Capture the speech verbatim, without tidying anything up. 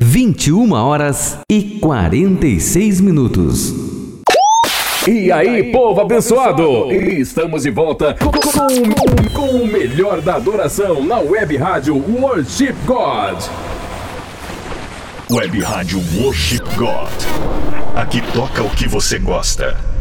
vinte e uma horas e quarenta e seis minutos. E aí, povo abençoado! Estamos de volta com, com, com o melhor da adoração na Web Rádio Worship God. Web Rádio Worship God. Aqui toca o que você gosta.